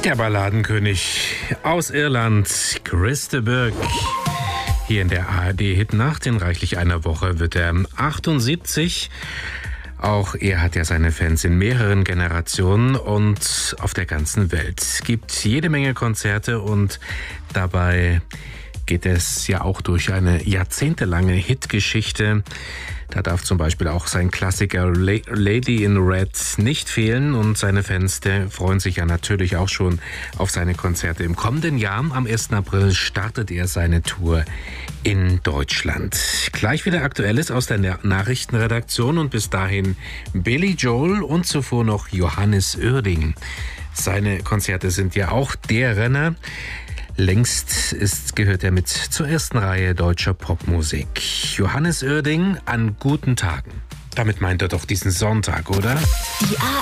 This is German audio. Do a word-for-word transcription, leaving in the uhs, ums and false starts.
Der Balladenkönig aus Irland, Chris de Burgh. Hier in der A R D-Hitnacht in reichlich einer Woche wird er achtundsiebzig. Auch er hat ja seine Fans in mehreren Generationen und auf der ganzen Welt. Es gibt jede Menge Konzerte und dabei geht es ja auch durch eine jahrzehntelange Hitgeschichte. Da darf zum Beispiel auch sein Klassiker Lady in Red nicht fehlen und seine Fans der freuen sich ja natürlich auch schon auf seine Konzerte. Im kommenden Jahr, am ersten April, startet er seine Tour in Deutschland. Gleich wieder Aktuelles aus der Nachrichtenredaktion und bis dahin Billy Joel und zuvor noch Johannes Oerding. Seine Konzerte sind ja auch der Renner. Längst ist, gehört er mit zur ersten Reihe deutscher Popmusik. Johannes Oerding an guten Tagen. Damit meint er doch diesen Sonntag, oder? Die A